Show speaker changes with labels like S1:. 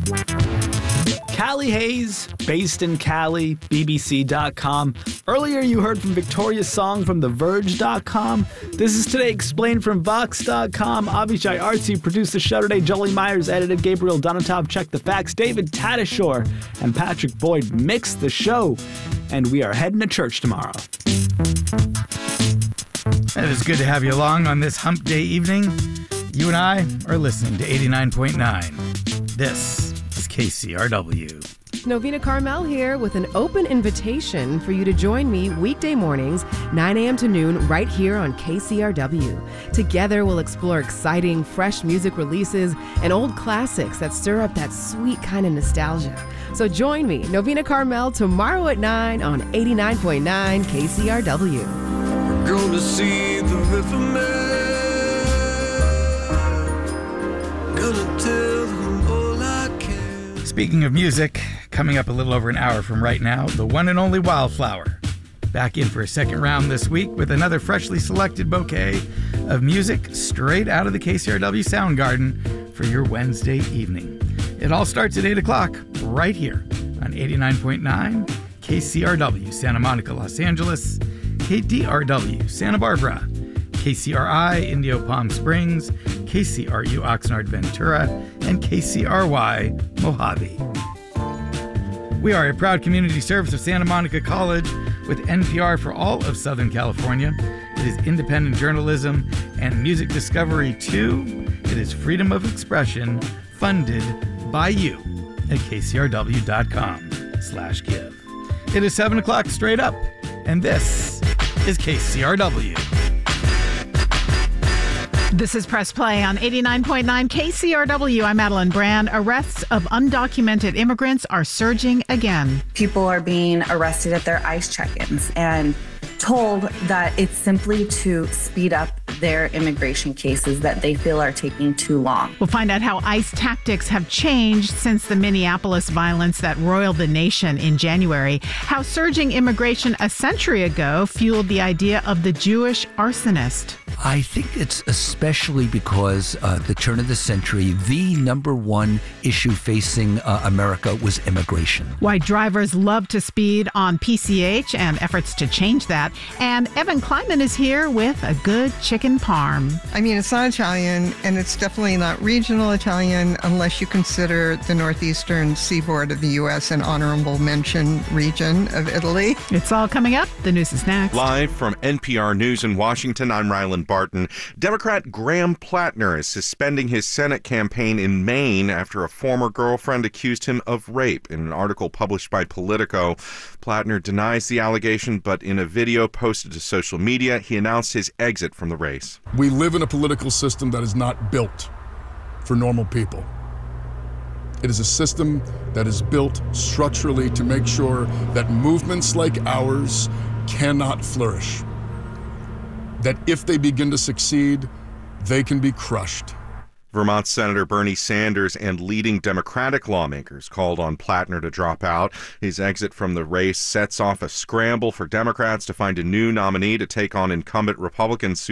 S1: Callie Hayes, based in Cali, BBC.com. Earlier you heard from Victoria's Song from TheVerge.com. This is Today Explained from Vox.com. Avishai Artsy produced the show today. Jolie Myers edited. Gabriel Donatov checked the facts. David Tatasciore and Patrick Boyd mixed the show. And we are heading to church tomorrow.
S2: It is good to have you along on this hump day evening. You and I are listening to 89.9. This is KCRW.
S3: Novena Carmel here with an open invitation for you to join me weekday mornings, 9 a.m. to noon, right here on KCRW. Together, we'll explore exciting, fresh music releases and old classics that stir up that sweet kind of nostalgia. So join me, Novena Carmel, tomorrow at 9 on 89.9 KCRW.
S4: We're going to see the riverman. Gonna tell him all I can.
S2: Speaking of music, coming up a little over an hour from right now, the one and only Wildflower. Back in for a second round this week with another freshly selected bouquet of music straight out of the KCRW Sound Garden for your Wednesday evening. It all starts at 8 o'clock right here on 89.9 KCRW Santa Monica, Los Angeles, KDRW Santa Barbara, KCRI Indio Palm Springs, KCRU Oxnard Ventura, and KCRY Mojave. We are a proud community service of Santa Monica College with NPR for all of Southern California. It is independent journalism and music discovery too. It is freedom of expression funded by you at kcrw.com/give. It is 7 o'clock straight up, and this is KCRW.
S5: This is Press Play on 89.9 KCRW. I'm Madeline Brand. Arrests of undocumented immigrants are surging again.
S6: People are being arrested at their ICE check-ins and told that it's simply to speed up their immigration cases that they feel are taking too long.
S5: We'll find out how ICE tactics have changed since the Minneapolis violence that roiled the nation in January, how surging immigration a century ago fueled the idea of the Jewish arsonist.
S7: I think it's especially because the turn of the century, the number one issue facing America was immigration.
S5: Why drivers love to speed on PCH and efforts to change that. And Evan Kleinman is here with a good chicken parm.
S8: I mean, it's not Italian, and it's definitely not regional Italian unless you consider the northeastern seaboard of the U.S. an honorable mention region of Italy.
S5: It's all coming up. The news is next.
S9: Live from NPR News in Washington, I'm Ryland Barton. Democrat Graham Plattner is suspending his Senate campaign in Maine after a former girlfriend accused him of rape. In an article published by Politico, Plattner denies the allegation, but in a video posted to social media, he announced his exit from the race.
S10: We live in a political system that is not built for normal people. It is a system that is built structurally to make sure that movements like ours cannot flourish. That if they begin to succeed, they can be crushed.
S9: Vermont Senator Bernie Sanders and leading Democratic lawmakers called on Plattner to drop out. His exit from the race sets off a scramble for Democrats to find a new nominee to take on incumbent Republican